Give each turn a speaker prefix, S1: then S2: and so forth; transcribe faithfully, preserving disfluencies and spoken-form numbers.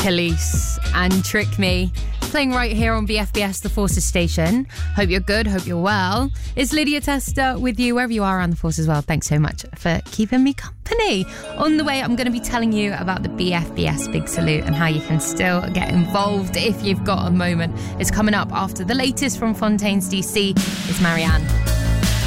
S1: Khalees and Trick Me, playing right here on B F B S, the Forces station. Hope you're good, hope you're well. It's Lydia Tester with you wherever you are around the Force as well. Thanks so much for keeping me company. On the way, I'm going to be telling you about the B F B S Big Salute and how you can still get involved if you've got a moment. It's coming up after the latest from Fontaines D C. It's Marianne.